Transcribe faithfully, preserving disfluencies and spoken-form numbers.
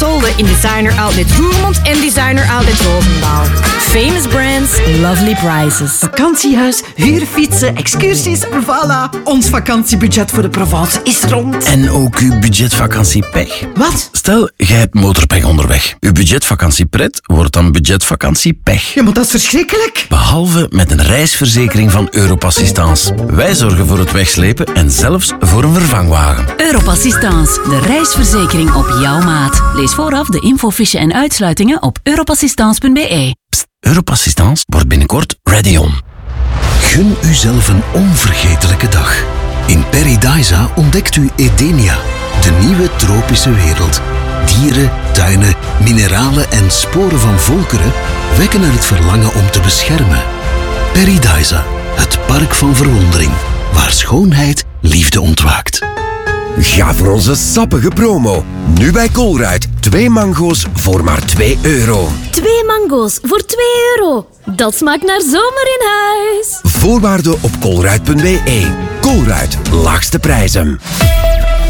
Tolde in Designer Outlet Roermond en Designer Outlet Roosendaal. Famous brands, lovely prices. Vakantiehuis, huurfietsen, excursies, voilà. Ons vakantiebudget voor de Provence is rond. En ook uw budgetvakantiepech. Wat? Stel, jij hebt motorpech onderweg. Uw budgetvakantiepret wordt dan budgetvakantiepech. Ja, maar dat is verschrikkelijk. Behalve met een reisverzekering van Europassistance. Wij zorgen voor het wegslepen en zelfs voor een vervangwagen. Europassistance, de reisverzekering op jouw maat. Lees vooraf de infofiche en uitsluitingen op europassistance punt b e. Pst, Europassistance wordt binnenkort ready on. Gun uzelf een onvergetelijke dag. In Paradisa ontdekt u Edenia, de nieuwe tropische wereld. Dieren, tuinen, mineralen en sporen van volkeren wekken er het verlangen om te beschermen. Paradisa, het park van verwondering, waar schoonheid liefde ontwaakt. Ga voor onze sappige promo. Nu bij Colruyt. Twee mango's voor maar twee euro. Twee mango's voor twee euro. Dat smaakt naar zomer in huis. Voorwaarden op colruyt punt b e. Colruyt, laagste prijzen.